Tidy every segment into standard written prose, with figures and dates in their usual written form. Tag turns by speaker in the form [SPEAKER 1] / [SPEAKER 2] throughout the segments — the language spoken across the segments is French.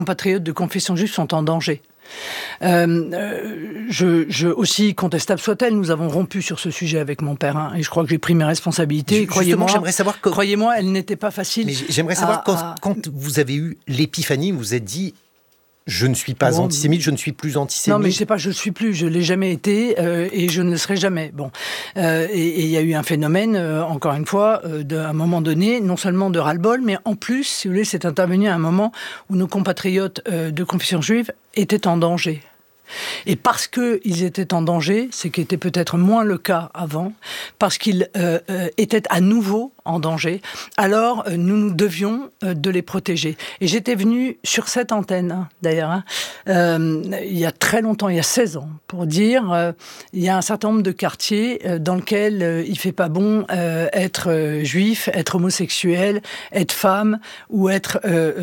[SPEAKER 1] compatriotes de confession juive sont en danger. Aussi contestable soit-elle, nous avons rompu sur ce sujet avec mon père, et je crois que j'ai pris mes responsabilités. Croyez-moi, elles n'étaient pas faciles.
[SPEAKER 2] Mais j'aimerais savoir, quand vous avez eu l'épiphanie, vous vous êtes dit... Je ne suis pas antisémite, je ne suis plus antisémite.
[SPEAKER 1] Non, mais je sais pas, je ne suis plus, je ne l'ai jamais été et je ne le serai jamais. Et il y a eu un phénomène, encore une fois, à un moment donné, non seulement de ras-le-bol, mais en plus, si vous voulez, c'est intervenu à un moment où nos compatriotes de confession juive étaient en danger. Et parce qu'ils étaient en danger, ce qui était peut-être moins le cas avant, parce qu'ils étaient à nouveau en danger, alors nous devions de les protéger. Et j'étais venue sur cette antenne, d'ailleurs, il y a très longtemps, il y a 16 ans, pour dire il y a un certain nombre de quartiers dans lesquels il ne fait pas bon être juif, être homosexuel, être femme ou être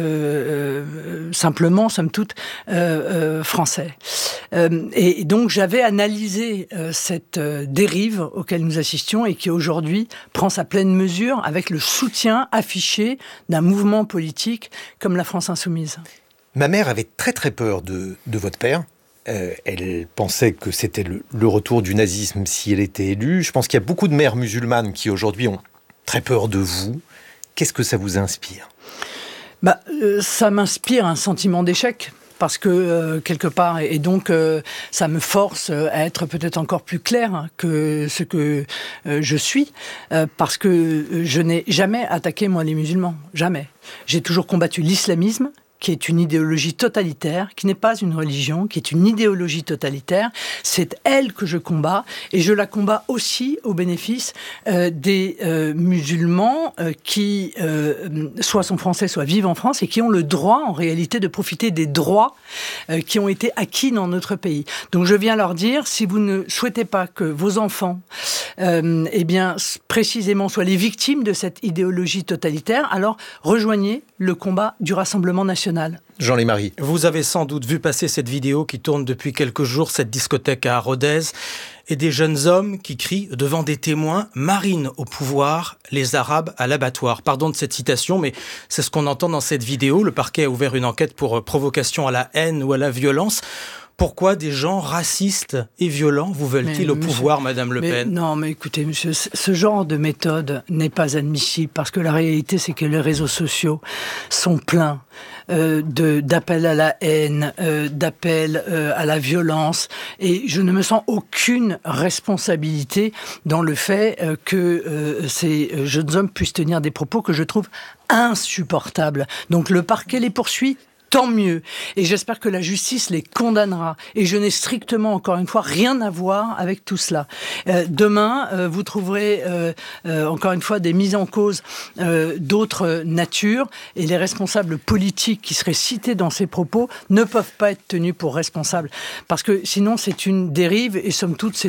[SPEAKER 1] simplement, somme toute, français. Et donc j'avais analysé cette dérive auquel nous assistions et qui aujourd'hui prend sa pleine mesure avec le soutien affiché d'un mouvement politique comme la France Insoumise.
[SPEAKER 2] Ma mère avait très très peur de votre père. Elle pensait que c'était le retour du nazisme si elle était élue. Je pense qu'il y a beaucoup de mères musulmanes qui aujourd'hui ont très peur de vous. Qu'est-ce que ça vous inspire ?
[SPEAKER 1] Ça m'inspire un sentiment d'échec. Parce que, quelque part, et donc ça me force à être peut-être encore plus clair que ce que je suis, parce que je n'ai jamais attaqué, moi, les musulmans. Jamais. J'ai toujours combattu l'islamisme, qui est une idéologie totalitaire, qui n'est pas une religion, qui est une idéologie totalitaire. C'est elle que je combats, et je la combats aussi au bénéfice des musulmans qui, soit sont français, soit vivent en France, et qui ont le droit, en réalité, de profiter des droits qui ont été acquis dans notre pays. Donc je viens leur dire, si vous ne souhaitez pas que vos enfants, précisément, soient les victimes de cette idéologie totalitaire, alors rejoignez le combat du Rassemblement national.
[SPEAKER 2] Jean Lémarie.
[SPEAKER 3] Vous avez sans doute vu passer cette vidéo qui tourne depuis quelques jours, cette discothèque à Rodez, et des jeunes hommes qui crient devant des témoins « Marine au pouvoir, les Arabes à l'abattoir ». Pardon de cette citation, mais c'est ce qu'on entend dans cette vidéo. Le parquet a ouvert une enquête pour provocation à la haine ou à la violence. Pourquoi des gens racistes et violents vous veulent-ils au pouvoir, Madame Le Pen ?
[SPEAKER 1] Non, mais écoutez, monsieur, ce genre de méthode n'est pas admissible, parce que la réalité, c'est que les réseaux sociaux sont pleins d'appels à la haine, d'appels à la violence, et je ne me sens aucune responsabilité dans le fait que ces jeunes hommes puissent tenir des propos que je trouve insupportables. Donc le parquet les poursuit. Tant mieux. Et j'espère que la justice les condamnera. Et je n'ai strictement, encore une fois, rien à voir avec tout cela. Demain, vous trouverez, encore une fois, des mises en cause d'autres natures. Et les responsables politiques qui seraient cités dans ces propos ne peuvent pas être tenus pour responsables. Parce que sinon, c'est une dérive. Et somme toute,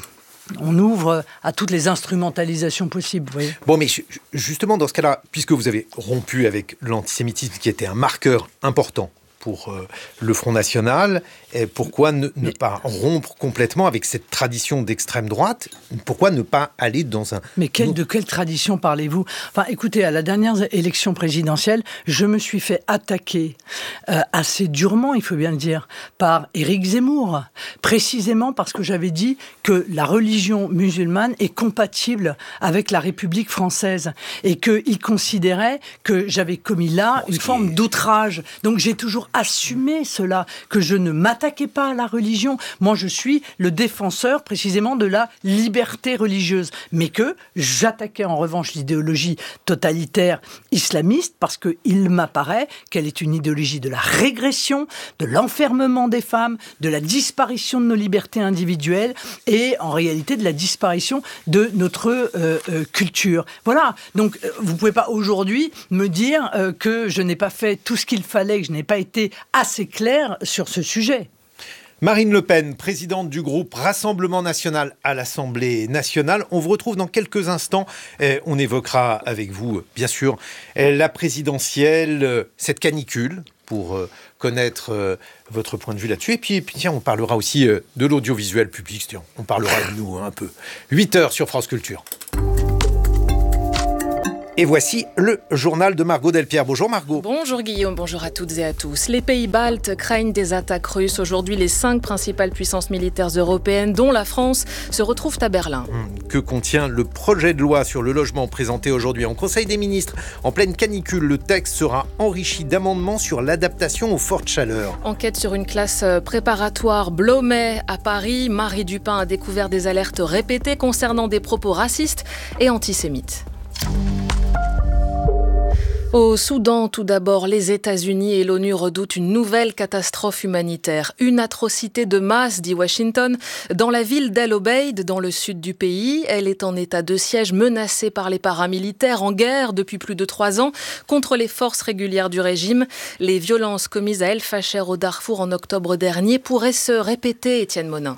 [SPEAKER 1] on ouvre à toutes les instrumentalisations possibles. Vous voyez.
[SPEAKER 2] Bon, mais justement, dans ce cas-là, puisque vous avez rompu avec l'antisémitisme, qui était un marqueur important pour le Front National, pourquoi ne pas rompre complètement avec cette tradition d'extrême droite ? Pourquoi ne pas aller dans un...
[SPEAKER 1] Mais de quelle tradition parlez-vous ? Enfin, écoutez, à la dernière élection présidentielle, je me suis fait attaquer assez durement, il faut bien le dire, par Éric Zemmour, précisément parce que j'avais dit que la religion musulmane est compatible avec la République française et qu'il considérait que j'avais commis là une forme d'outrage. Donc j'ai toujours assumé cela, que je ne m'attaquais pas à la religion. Moi, je suis le défenseur précisément de la liberté religieuse, mais que j'attaquais en revanche l'idéologie totalitaire islamiste parce qu'il m'apparaît qu'elle est une idéologie de la régression, de l'enfermement des femmes, de la disparition de nos libertés individuelles et en réalité de la disparition de notre culture. Voilà, donc vous ne pouvez pas aujourd'hui me dire que je n'ai pas fait tout ce qu'il fallait, que je n'ai pas été assez clair sur ce sujet.
[SPEAKER 2] Marine Le Pen, présidente du groupe Rassemblement National à l'Assemblée nationale. On vous retrouve dans quelques instants. On évoquera avec vous, bien sûr, la présidentielle, cette canicule, pour connaître votre point de vue là-dessus. Et puis tiens, on parlera aussi de l'audiovisuel public. Tiens, on parlera de nous un peu. 8h sur France Culture. Et voici le journal de Margot Delpierre. Bonjour Margot.
[SPEAKER 4] Bonjour Guillaume, bonjour à toutes et à tous. Les pays baltes craignent des attaques russes. Aujourd'hui, les 5 principales puissances militaires européennes, dont la France, se retrouvent à Berlin.
[SPEAKER 2] Que contient le projet de loi sur le logement présenté aujourd'hui en Conseil des ministres? En pleine canicule, le texte sera enrichi d'amendements sur l'adaptation aux fortes chaleurs.
[SPEAKER 4] Enquête sur une classe préparatoire Blomet à Paris. Marie Dupin a découvert des alertes répétées concernant des propos racistes et antisémites. Au Soudan, tout d'abord, les États-Unis et l'ONU redoutent une nouvelle catastrophe humanitaire. Une atrocité de masse, dit Washington, dans la ville d'El Obeid, dans le sud du pays. Elle est en état de siège, menacée par les paramilitaires en guerre depuis plus de 3 ans contre les forces régulières du régime. Les violences commises à El Fasher au Darfour en octobre dernier pourraient se répéter, Étienne Monin.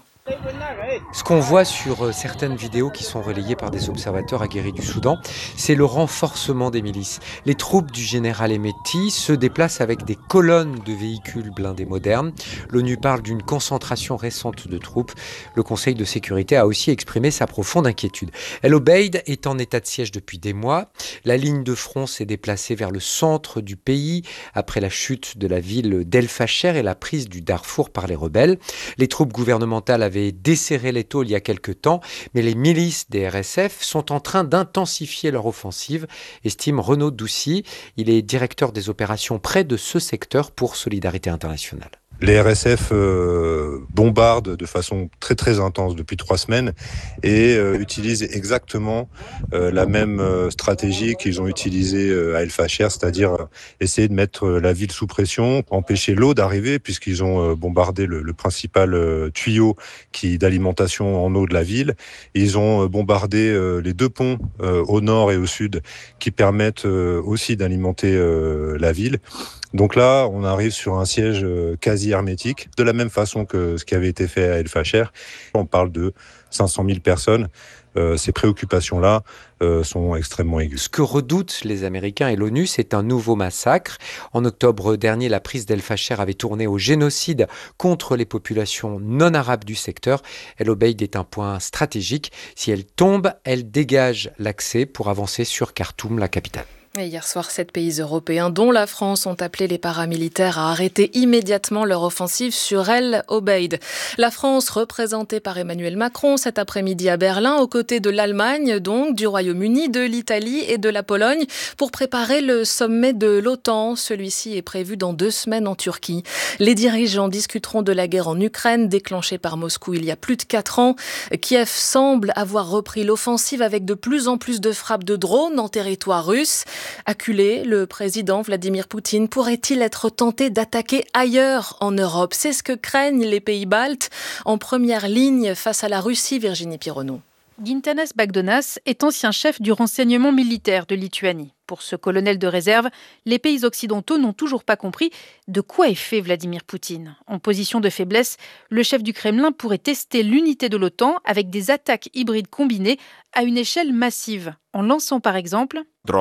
[SPEAKER 5] Ce qu'on voit sur certaines vidéos qui sont relayées par des observateurs aguerris du Soudan, c'est le renforcement des milices. Les troupes du général Hemeti se déplacent avec des colonnes de véhicules blindés modernes. L'ONU parle d'une concentration récente de troupes. Le Conseil de sécurité a aussi exprimé sa profonde inquiétude. El Obeid est en état de siège depuis des mois. La ligne de front s'est déplacée vers le centre du pays après la chute de la ville d'El Fasher et la prise du Darfour par les rebelles. Les troupes gouvernementales avaient desserré les taux il y a quelque temps, mais les milices des RSF sont en train d'intensifier leur offensive, estime Renaud Doucy. Il est directeur des opérations près de ce secteur pour Solidarité Internationale.
[SPEAKER 6] Les RSF bombardent de façon très très intense depuis 3 semaines et utilisent exactement la même stratégie qu'ils ont utilisée à El Fasher, c'est-à-dire essayer de mettre la ville sous pression, empêcher l'eau d'arriver puisqu'ils ont bombardé le principal tuyau d'alimentation en eau de la ville. Ils ont bombardé les 2 ponts au nord et au sud qui permettent aussi d'alimenter la ville. Donc là, on arrive sur un siège quasi hermétique, de la même façon que ce qui avait été fait à El Fasher. On parle de 500 000 personnes. Ces préoccupations-là sont extrêmement aiguës.
[SPEAKER 5] Ce que redoutent les Américains et l'ONU, c'est un nouveau massacre. En octobre dernier, la prise d'El Fasher avait tourné au génocide contre les populations non arabes du secteur. El Obeid est un point stratégique. Si elle tombe, elle dégage l'accès pour avancer sur Khartoum, la capitale.
[SPEAKER 4] Et hier soir, 7 pays européens, dont la France, ont appelé les paramilitaires à arrêter immédiatement leur offensive sur El Obeid. La France, représentée par Emmanuel Macron cet après-midi à Berlin, aux côtés de l'Allemagne, donc du Royaume-Uni, de l'Italie et de la Pologne, pour préparer le sommet de l'OTAN. Celui-ci est prévu dans 2 semaines en Turquie. Les dirigeants discuteront de la guerre en Ukraine, déclenchée par Moscou il y a plus de 4 ans. Kiev semble avoir repris l'offensive avec de plus en plus de frappes de drones en territoire russe. Acculé, le président Vladimir Poutine pourrait-il être tenté d'attaquer ailleurs en Europe? C'est ce que craignent les pays baltes en première ligne face à la Russie, Virginie Pironneau.
[SPEAKER 7] Gintanas Bagdonas est ancien chef du renseignement militaire de Lituanie. Pour ce colonel de réserve, les pays occidentaux n'ont toujours pas compris de quoi est fait Vladimir Poutine. En position de faiblesse, le chef du Kremlin pourrait tester l'unité de l'OTAN avec des attaques hybrides combinées à une échelle massive, en lançant par exemple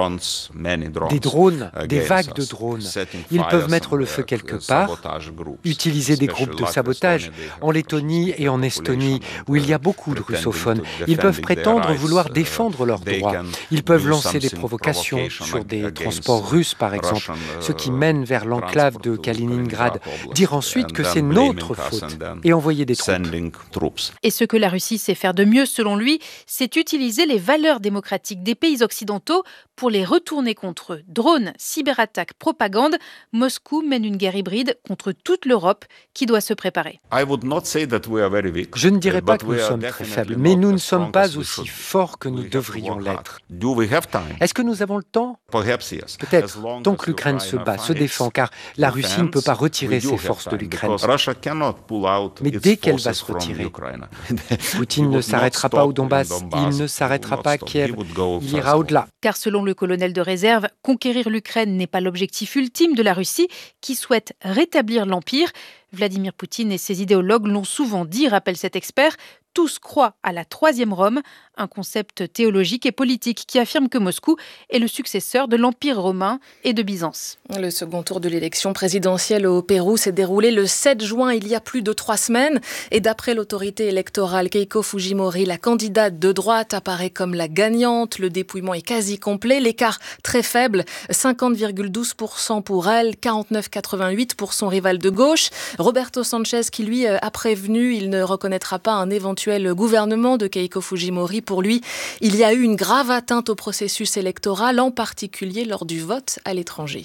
[SPEAKER 5] des drones, des vagues de drones. Ils peuvent mettre le feu quelque part, utiliser des groupes de sabotage en Lettonie et en Estonie, où il y a beaucoup de russophones. Ils peuvent prétendre vouloir défendre leurs droits. Ils peuvent lancer des provocations sur des transports russes, par exemple, ceux qui mènent vers l'enclave de Kaliningrad, dire ensuite que c'est notre faute et envoyer des troupes.
[SPEAKER 7] Et ce que la Russie sait faire de mieux, selon lui, c'est utiliser les valeurs démocratiques des pays occidentaux pour les retourner contre eux. Drones, cyberattaques, propagande, Moscou mène une guerre hybride contre toute l'Europe qui doit se préparer.
[SPEAKER 5] Je ne dirais pas que nous sommes très faibles, mais nous ne sommes pas aussi forts que nous devrions l'être. Est-ce que nous avons le temps? Peut-être. Tant que l'Ukraine se bat, se défend, car la Russie ne peut pas retirer ses forces de l'Ukraine. Mais dès qu'elle va se retirer, Poutine ne s'arrêtera pas au Donbass, il ne s'arrêtera pas à Kiev, il ira au-delà.
[SPEAKER 7] Car selon le colonel de réserve, conquérir l'Ukraine n'est pas l'objectif ultime de la Russie, qui souhaite rétablir l'Empire. Vladimir Poutine et ses idéologues l'ont souvent dit, rappelle cet expert. Tous croient à la troisième Rome, un concept théologique et politique qui affirme que Moscou est le successeur de l'Empire romain et de Byzance.
[SPEAKER 4] Le second tour de l'élection présidentielle au Pérou s'est déroulé le 7 juin, il y a plus de 3 semaines. Et d'après l'autorité électorale Keiko Fujimori, la candidate de droite apparaît comme la gagnante. Le dépouillement est quasi complet, l'écart très faible, 50,12% pour elle, 49,88% pour son rival de gauche. Roberto Sanchez qui lui a prévenu, il ne reconnaîtra pas un éventuel gouvernement de Keiko Fujimori. Pour lui, il y a eu une grave atteinte au processus électoral, en particulier lors du vote à l'étranger.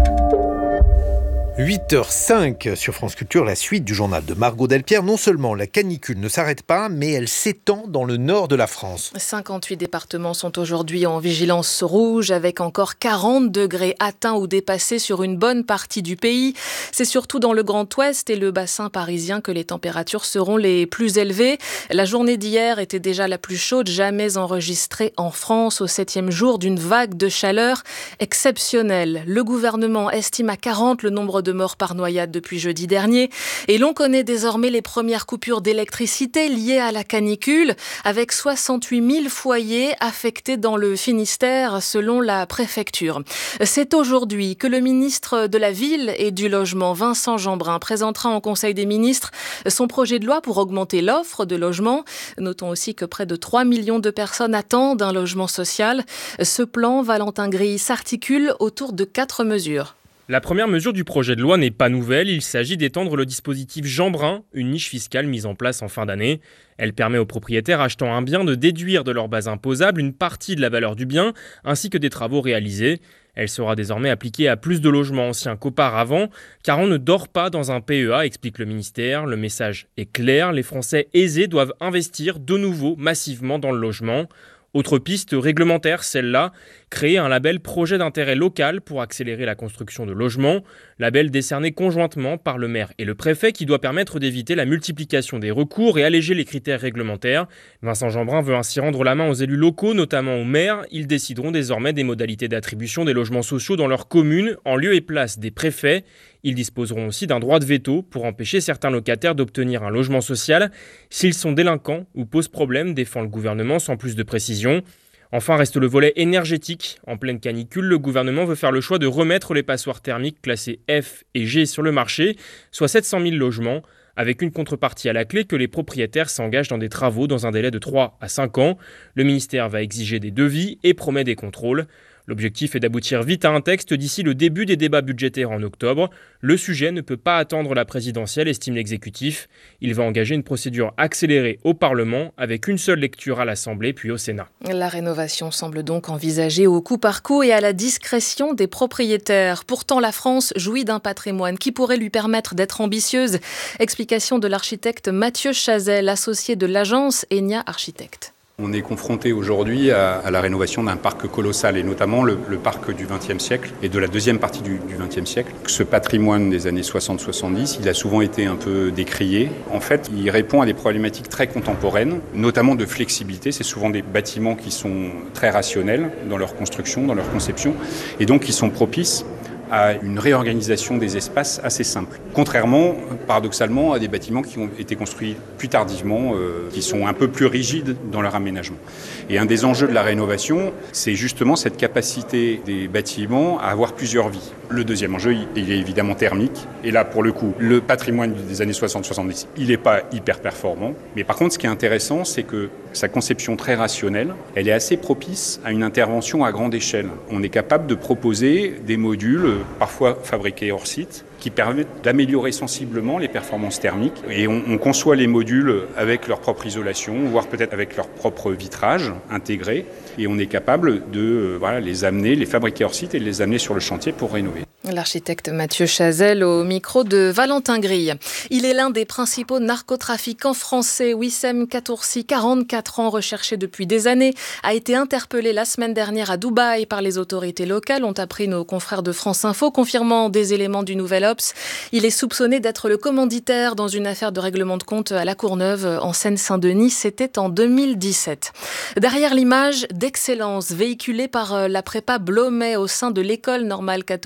[SPEAKER 2] 8h05 sur France Culture, la suite du journal de Margot Delpierre. Non seulement la canicule ne s'arrête pas, mais elle s'étend dans le nord de la France.
[SPEAKER 4] 58 départements sont aujourd'hui en vigilance rouge, avec encore 40 degrés atteints ou dépassés sur une bonne partie du pays. C'est surtout dans le Grand Ouest et le bassin parisien que les températures seront les plus élevées. La journée d'hier était déjà la plus chaude jamais enregistrée en France, au 7e jour d'une vague de chaleur exceptionnelle. Le gouvernement estime à 40 le nombre de morts par noyade depuis jeudi dernier. Et l'on connaît désormais les premières coupures d'électricité liées à la canicule, avec 68 000 foyers affectés dans le Finistère, selon la préfecture. C'est aujourd'hui que le ministre de la Ville et du Logement, Vincent Jeanbrun, présentera en Conseil des ministres son projet de loi pour augmenter l'offre de logement. Notons aussi que près de 3 millions de personnes attendent un logement social. Ce plan, Valentin Gris, s'articule autour de 4 mesures.
[SPEAKER 8] La première mesure du projet de loi n'est pas nouvelle, il s'agit d'étendre le dispositif Jeanbrun, une niche fiscale mise en place en fin d'année. Elle permet aux propriétaires achetant un bien de déduire de leur base imposable une partie de la valeur du bien, ainsi que des travaux réalisés. Elle sera désormais appliquée à plus de logements anciens qu'auparavant, car on ne dort pas dans un PEA, explique le ministère. Le message est clair, les Français aisés doivent investir de nouveau massivement dans le logement. Autre piste réglementaire, celle-là, créer un label projet d'intérêt local pour accélérer la construction de logements. Label décerné conjointement par le maire et le préfet qui doit permettre d'éviter la multiplication des recours et alléger les critères réglementaires. Vincent Jeanbrun veut ainsi rendre la main aux élus locaux, notamment aux maires. Ils décideront désormais des modalités d'attribution des logements sociaux dans leur commune, en lieu et place des préfets. Ils disposeront aussi d'un droit de veto pour empêcher certains locataires d'obtenir un logement social s'ils sont délinquants ou posent problème, défend le gouvernement sans plus de précision. Enfin, reste le volet énergétique. En pleine canicule, le gouvernement veut faire le choix de remettre les passoires thermiques classées F et G sur le marché, soit 700 000 logements, avec une contrepartie à la clé que les propriétaires s'engagent dans des travaux dans un délai de 3 à 5 ans. Le ministère va exiger des devis et promet des contrôles. L'objectif est d'aboutir vite à un texte d'ici le début des débats budgétaires en octobre. Le sujet ne peut pas attendre la présidentielle, estime l'exécutif. Il va engager une procédure accélérée au Parlement, avec une seule lecture à l'Assemblée puis au Sénat.
[SPEAKER 4] La rénovation semble donc envisagée au coup par coup et à la discrétion des propriétaires. Pourtant, la France jouit d'un patrimoine qui pourrait lui permettre d'être ambitieuse. Explication de l'architecte Mathieu Chazelle, associé de l'agence Enya Architectes.
[SPEAKER 9] On est confronté aujourd'hui à la rénovation d'un parc colossal, et notamment le parc du XXe siècle et de la deuxième partie du XXe siècle. Ce patrimoine des années 60-70, il a souvent été un peu décrié. En fait, il répond à des problématiques très contemporaines, notamment de flexibilité. C'est souvent des bâtiments qui sont très rationnels dans leur construction, dans leur conception, et donc qui sont propices à une réorganisation des espaces assez simple. Contrairement, paradoxalement, à des bâtiments qui ont été construits plus tardivement, qui sont un peu plus rigides dans leur aménagement. Et un des enjeux de la rénovation, c'est justement cette capacité des bâtiments à avoir plusieurs vies. Le deuxième enjeu, il est évidemment thermique. Et là, pour le coup, le patrimoine des années 60-70, il n'est pas hyper performant. Mais par contre, ce qui est intéressant, c'est que sa conception très rationnelle, elle est assez propice à une intervention à grande échelle. On est capable de proposer des modules parfois fabriqués hors site, qui permettent d'améliorer sensiblement les performances thermiques. Et on conçoit les modules avec leur propre isolation, voire peut-être avec leur propre vitrage intégré. Et on est capable de les amener, les fabriquer hors site et les amener sur le chantier pour rénover.
[SPEAKER 4] L'architecte Mathieu Chazelle au micro de Valentin Grille. Il est l'un des principaux narcotrafiquants français. Wissem Katoursi, 44 ans, recherché depuis des années, a été interpellé la semaine dernière à Dubaï par les autorités locales, ont appris nos confrères de France Info, confirmant des éléments du Nouvel Obs. Il est soupçonné d'être le commanditaire dans une affaire de règlement de compte à La Courneuve, en Seine-Saint-Denis. C'était en 2017. Derrière l'image d'excellence véhiculée par la prépa Blomet au sein de l'école normale catholique à Paris,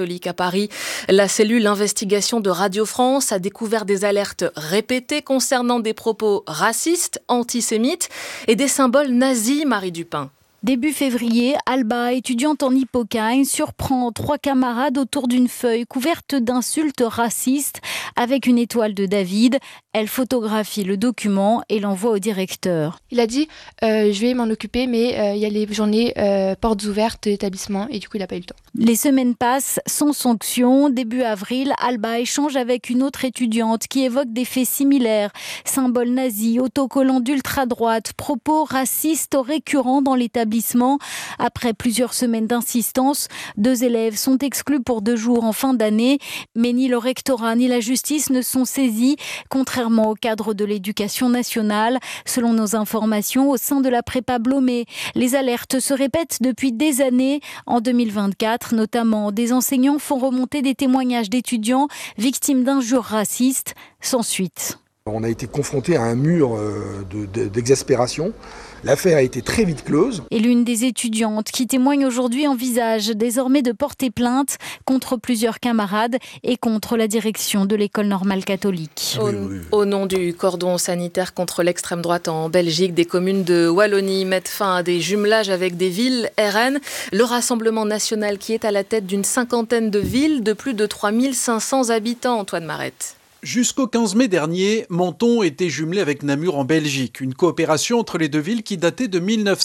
[SPEAKER 4] Paris. La cellule Investigation de Radio France a découvert des alertes répétées concernant des propos racistes, antisémites et des symboles nazis, Marie Dupin.
[SPEAKER 10] Début février, Alba, étudiante en Hippocagne, surprend 3 camarades autour d'une feuille couverte d'insultes racistes avec une étoile de David. Elle photographie le document et l'envoie au directeur.
[SPEAKER 11] Il a dit je vais m'en occuper, mais il y a les journées portes ouvertes de l'établissement et du coup il n'a pas eu le temps.
[SPEAKER 10] Les semaines passent sans sanction. Début avril, Alba échange avec une autre étudiante qui évoque des faits similaires. Symboles nazis, autocollants d'ultra-droite, propos racistes récurrents dans l'établissement. Après plusieurs semaines d'insistance, 2 élèves sont exclus pour 2 jours en fin d'année. Mais ni le rectorat ni la justice ne sont saisis, contrairement au cadre de l'éducation nationale. Selon nos informations, au sein de la prépa Blomet, les alertes se répètent depuis des années. En 2024, notamment, des enseignants font remonter des témoignages d'étudiants victimes d'injures racistes sans suite.
[SPEAKER 12] On a été confronté à un mur d'exaspération. L'affaire a été très vite close.
[SPEAKER 10] Et l'une des étudiantes qui témoigne aujourd'hui envisage désormais de porter plainte contre plusieurs camarades et contre la direction de l'école normale catholique.
[SPEAKER 4] Au nom du cordon sanitaire contre l'extrême droite en Belgique, des communes de Wallonie mettent fin à des jumelages avec des villes RN. Le Rassemblement national qui est à la tête d'une 50aine de villes de plus de 3500 habitants, Antoine Marette.
[SPEAKER 13] Jusqu'au 15 mai dernier, Menton était jumelé avec Namur en Belgique, une coopération entre les 2 villes qui datait de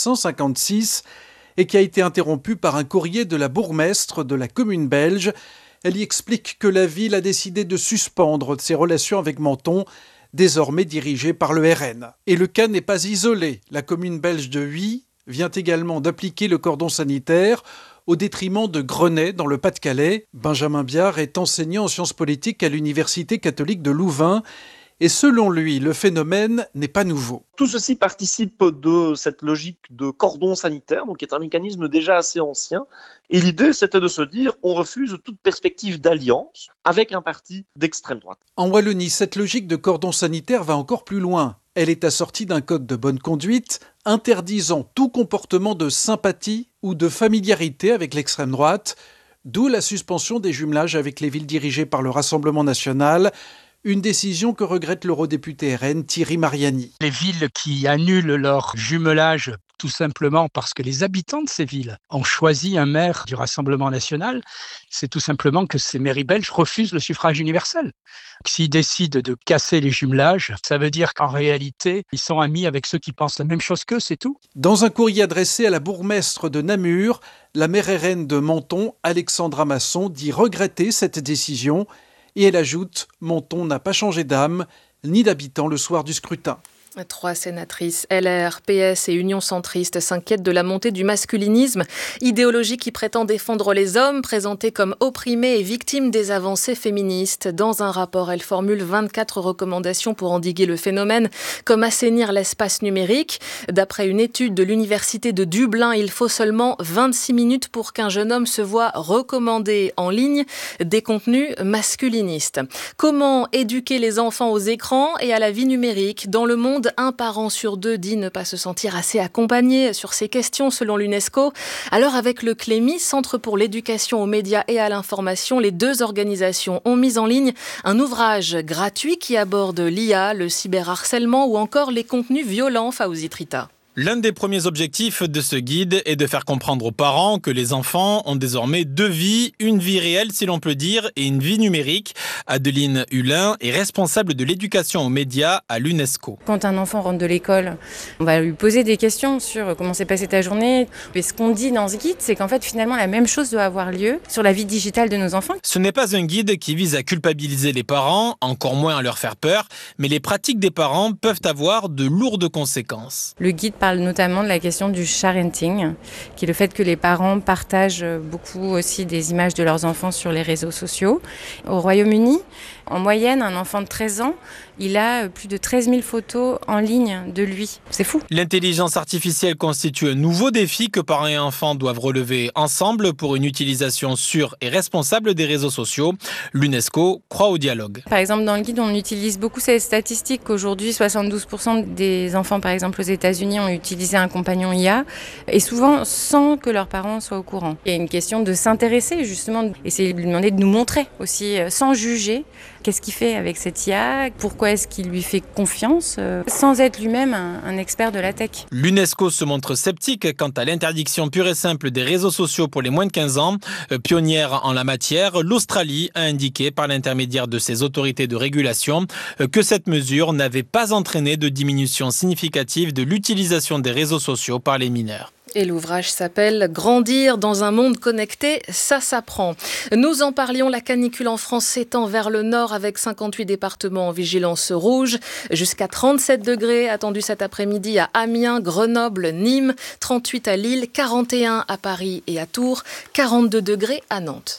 [SPEAKER 13] 1956 et qui a été interrompue par un courrier de la bourgmestre de la commune belge. Elle y explique que la ville a décidé de suspendre ses relations avec Menton, désormais dirigée par le RN. Et le cas n'est pas isolé. La commune belge de Huy vient également d'appliquer le cordon sanitaire au détriment de Grenay, dans le Pas-de-Calais. Benjamin Biard est enseignant en sciences politiques à l'Université catholique de Louvain. Et selon lui, le phénomène n'est pas nouveau.
[SPEAKER 14] Tout ceci participe de cette logique de cordon sanitaire, donc qui est un mécanisme déjà assez ancien. Et l'idée, c'était de se dire, on refuse toute perspective d'alliance avec un parti d'extrême droite.
[SPEAKER 13] En Wallonie, cette logique de cordon sanitaire va encore plus loin. Elle est assortie d'un code de bonne conduite interdisant tout comportement de sympathie ou de familiarité avec l'extrême droite, d'où la suspension des jumelages avec les villes dirigées par le Rassemblement national, une décision que regrette l'eurodéputé RN Thierry Mariani.
[SPEAKER 15] Les villes qui annulent leur jumelage tout simplement parce que les habitants de ces villes ont choisi un maire du Rassemblement national, c'est tout simplement que ces mairies belges refusent le suffrage universel. S'ils décident de casser les jumelages, ça veut dire qu'en réalité, ils sont amis avec ceux qui pensent la même chose qu'eux, c'est tout.
[SPEAKER 13] Dans un courrier adressé à la bourgmestre de Namur, la maire RN de Menton, Alexandra Masson, dit regretter cette décision et elle ajoute « Menton n'a pas changé d'âme ni d'habitants le soir du scrutin ».
[SPEAKER 4] 3 sénatrices, LR, PS et Union centriste, s'inquiètent de la montée du masculinisme, idéologie qui prétend défendre les hommes, présentés comme opprimés et victimes des avancées féministes. Dans un rapport, elle formule 24 recommandations pour endiguer le phénomène, comme assainir l'espace numérique. D'après une étude de l'université de Dublin, il faut seulement 26 minutes pour qu'un jeune homme se voie recommander en ligne des contenus masculinistes. Comment éduquer les enfants aux écrans et à la vie numérique dans le monde? Un parent sur 2 dit ne pas se sentir assez accompagné sur ces questions selon l'UNESCO. Alors avec le CLEMI, Centre pour l'éducation aux médias et à l'information, les 2 organisations ont mis en ligne un ouvrage gratuit qui aborde l'IA, le cyberharcèlement ou encore les contenus violents, Fawzi Trita.
[SPEAKER 16] L'un des premiers objectifs de ce guide est de faire comprendre aux parents que les enfants ont désormais 2 vies, une vie réelle si l'on peut dire et une vie numérique. Adeline Hulin est responsable de l'éducation aux médias à l'UNESCO.
[SPEAKER 17] Quand un enfant rentre de l'école, on va lui poser des questions sur comment s'est passée ta journée. Et ce qu'on dit dans ce guide, c'est qu'en fait finalement la même chose doit avoir lieu sur la vie digitale de nos enfants.
[SPEAKER 16] Ce n'est pas un guide qui vise à culpabiliser les parents, encore moins à leur faire peur, mais les pratiques des parents peuvent avoir de lourdes conséquences.
[SPEAKER 17] Le guide parle notamment de la question du sharenting, qui est le fait que les parents partagent beaucoup aussi des images de leurs enfants sur les réseaux sociaux. Au Royaume-Uni, En moyenne, un enfant de 13 ans, il a plus de 13 000 photos en ligne de lui. C'est fou.
[SPEAKER 16] L'intelligence artificielle constitue un nouveau défi que parents et enfants doivent relever ensemble pour une utilisation sûre et responsable des réseaux sociaux. L'UNESCO croit au dialogue.
[SPEAKER 17] Par exemple, dans le guide, on utilise beaucoup ces statistiques qu'aujourd'hui, 72% des enfants, par exemple, aux États-Unis, ont utilisé un compagnon IA, et souvent sans que leurs parents soient au courant. Il y a une question de s'intéresser, justement, et c'est lui demander de nous montrer aussi, sans juger, qu'est-ce qu'il fait avec cette IA, pourquoi est-ce qu'il lui fait confiance, sans être lui-même un expert de la tech.
[SPEAKER 16] L'UNESCO se montre sceptique quant à l'interdiction pure et simple des réseaux sociaux pour les moins de 15 ans. Pionnière en la matière, l'Australie a indiqué par l'intermédiaire de ses autorités de régulation que cette mesure n'avait pas entraîné de diminution significative de l'utilisation des réseaux sociaux par les mineurs.
[SPEAKER 4] Et l'ouvrage s'appelle « Grandir dans un monde connecté, ça s'apprend ». Nous en parlions, la canicule en France s'étend vers le nord avec 58 départements en vigilance rouge. Jusqu'à 37 degrés attendus cet après-midi à Amiens, Grenoble, Nîmes, 38 à Lille, 41 à Paris et à Tours, 42 degrés à Nantes.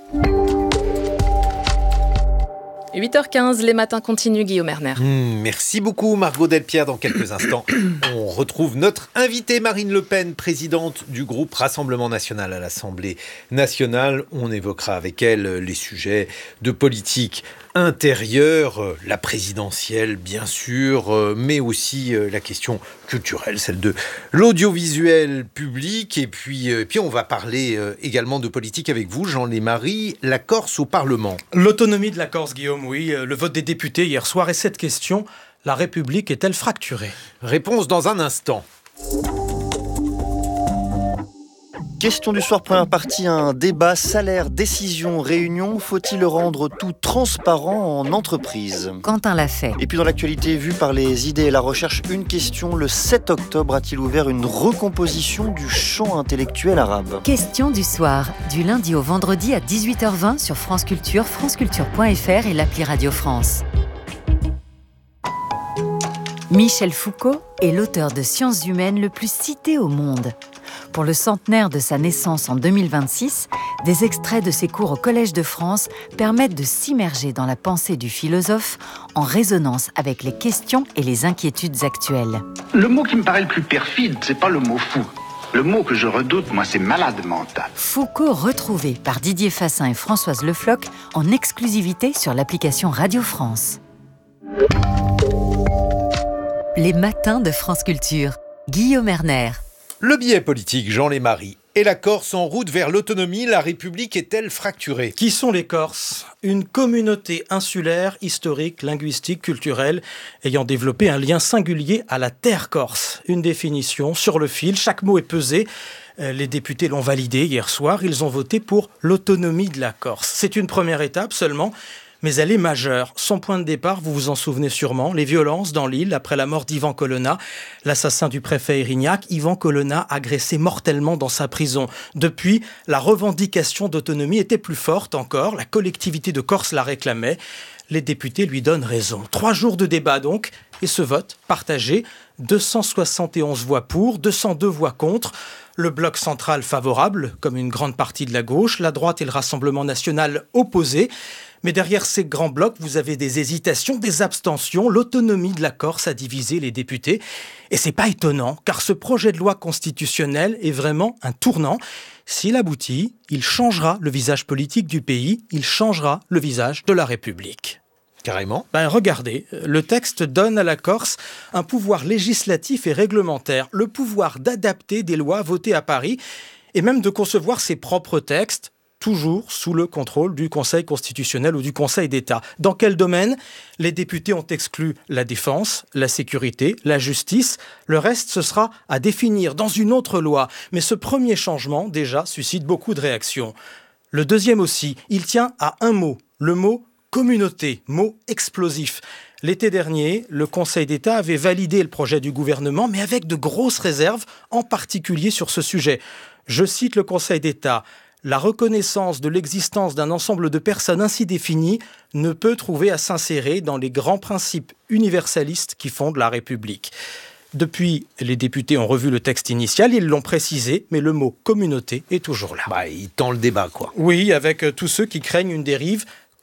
[SPEAKER 4] 8h15, les matins continuent, Guillaume Erner.
[SPEAKER 2] Merci beaucoup Margot Delpierre. Dans quelques instants, on retrouve notre invitée Marine Le Pen, présidente du groupe Rassemblement National à l'Assemblée nationale. On évoquera avec elle les sujets de politique intérieure, la présidentielle bien sûr, mais aussi la question culturelle, celle de l'audiovisuel public. Et puis on va parler également de politique avec vous, Jean Lémarie, la Corse au Parlement.
[SPEAKER 3] L'autonomie de la Corse, Guillaume, oui, le vote des députés hier soir et cette question, la République est-elle fracturée ?
[SPEAKER 2] Réponse dans un instant.
[SPEAKER 18] Question du soir, première partie, un débat, salaire, décision, réunion. Faut-il rendre tout transparent en entreprise ?
[SPEAKER 19] Quentin l'a fait.
[SPEAKER 18] Et puis dans l'actualité, vue par les idées et la recherche, une question. Le 7 octobre a-t-il ouvert une recomposition du champ intellectuel arabe ?
[SPEAKER 19] Question du soir, du lundi au vendredi à 18h20 sur France Culture, franceculture.fr et l'appli Radio France. Michel Foucault est l'auteur de sciences humaines le plus cité au monde. Pour le centenaire de sa naissance en 2026, des extraits de ses cours au Collège de France permettent de s'immerger dans la pensée du philosophe en résonance avec les questions et les inquiétudes actuelles.
[SPEAKER 20] Le mot qui me paraît le plus perfide, c'est pas le mot fou. Le mot que je redoute, moi, c'est malade mental.
[SPEAKER 19] Foucault retrouvé par Didier Fassin et Françoise Le Floch en exclusivité sur l'application Radio France. Les matins de France Culture. Guillaume Erner.
[SPEAKER 2] Le biais politique, Jean Lémarie. Et la Corse en route vers l'autonomie, la République est-elle fracturée ?
[SPEAKER 3] Qui sont les Corses ? Une communauté insulaire, historique, linguistique, culturelle, ayant développé un lien singulier à la terre corse. Une définition sur le fil, chaque mot est pesé. Les députés l'ont validé hier soir, ils ont voté pour l'autonomie de la Corse. C'est une première étape seulement, mais elle est majeure. Son point de départ, vous vous en souvenez sûrement, les violences dans l'île après la mort d'Ivan Colonna, l'assassin du préfet Erignac. Ivan Colonna agressé mortellement dans sa prison. Depuis, la revendication d'autonomie était plus forte encore. La collectivité de Corse la réclamait. Les députés lui donnent raison. 3 jours de débat donc, et ce vote partagé, 271 voix pour, 202 voix contre. Le bloc central favorable, comme une grande partie de la gauche, la droite et le Rassemblement national opposés. Mais derrière ces grands blocs, vous avez des hésitations, des abstentions. L'autonomie de la Corse a divisé les députés. Et c'est pas étonnant, car ce projet de loi constitutionnel est vraiment un tournant. S'il aboutit, il changera le visage politique du pays, il changera le visage de la République.
[SPEAKER 2] Carrément.
[SPEAKER 3] Regardez, le texte donne à la Corse un pouvoir législatif et réglementaire, le pouvoir d'adapter des lois votées à Paris et même de concevoir ses propres textes, toujours sous le contrôle du Conseil constitutionnel ou du Conseil d'État. Dans quel domaine ? Les députés ont exclu la défense, la sécurité, la justice. Le reste, ce sera à définir dans une autre loi. Mais ce premier changement, déjà, suscite beaucoup de réactions. Le deuxième aussi, il tient à un mot, le mot « communauté », mot explosif. L'été dernier, le Conseil d'État avait validé le projet du gouvernement, mais avec de grosses réserves, en particulier sur ce sujet. Je cite le Conseil d'État. La reconnaissance de l'existence d'un ensemble de personnes ainsi définies ne peut trouver à s'insérer dans les grands principes universalistes qui fondent la République. Depuis, les députés ont revu le texte initial, ils l'ont précisé, mais le mot « communauté » est toujours là.
[SPEAKER 2] Il tend le débat, quoi.
[SPEAKER 3] Oui, avec tous ceux qui craignent une dérive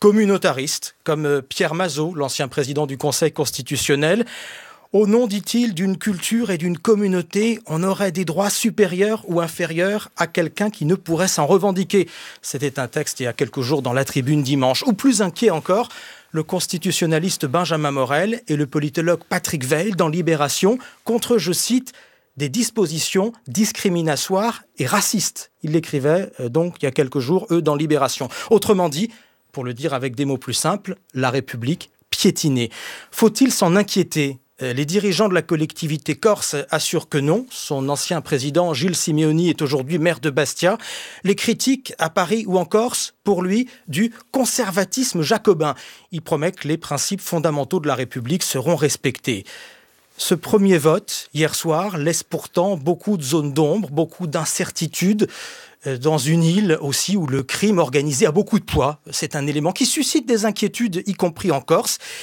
[SPEAKER 3] communautaristes, comme Pierre Mazeaud, l'ancien président du Conseil constitutionnel. Au nom, dit-il, d'une culture et d'une communauté, on aurait des droits supérieurs ou inférieurs à quelqu'un qui ne pourrait s'en revendiquer. C'était un texte il y a quelques jours dans La Tribune dimanche. Ou plus inquiet encore, le constitutionnaliste Benjamin Morel et le politologue Patrick Veil dans Libération contre, je cite, des dispositions discriminatoires et racistes. Ils l'écrivaient donc il y a quelques jours, eux, dans Libération. Autrement dit, pour le dire avec des mots plus simples, la République piétinée. Faut-il s'en inquiéter ? Les dirigeants de la collectivité corse assurent que non. Son ancien président, Gilles Simeoni, est aujourd'hui maire de Bastia. Les critiques à Paris ou en Corse, pour lui, du conservatisme jacobin. Il promet que les principes fondamentaux de la République seront respectés. Ce premier vote, hier soir, laisse pourtant beaucoup de zones d'ombre, beaucoup d'incertitudes dans une île aussi où le crime organisé a beaucoup de poids. C'est un élément qui suscite des inquiétudes, y compris en Corse.